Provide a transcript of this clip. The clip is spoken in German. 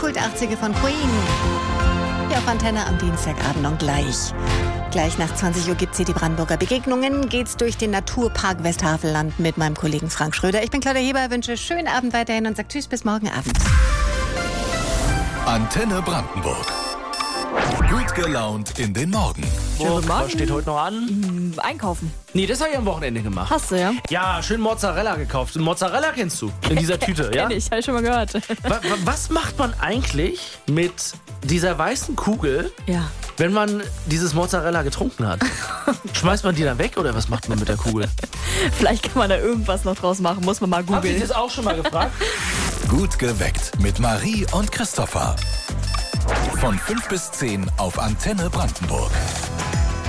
Kult 80er von Queen. Hier auf Antenne am Dienstagabend und gleich nach 20 Uhr gibt's hier die Brandenburger Begegnungen. Geht's durch den Naturpark Westhavelland mit meinem Kollegen Frank Schröder. Ich bin Claudia Heber, wünsche schönen Abend weiterhin und sage Tschüss bis morgen Abend. Antenne Brandenburg. Gut gelaunt in den Morgen. Was steht heute noch an? Einkaufen. Nee, das habe ich am Wochenende gemacht. Hast du, ja? Ja, schön Mozzarella gekauft. Mozzarella kennst du in dieser Tüte, ja? Kenn ich, habe ich schon mal gehört. Was macht man eigentlich mit dieser weißen Kugel, Ja. wenn man dieses Mozzarella getrunken hat? Schmeißt man die dann weg oder was macht man mit der Kugel? Vielleicht kann man da irgendwas noch draus machen, muss man mal Hab ich googeln. das auch schon mal gefragt? Gut geweckt mit Marie und Christopher. Von 5 bis 10 auf Antenne Brandenburg.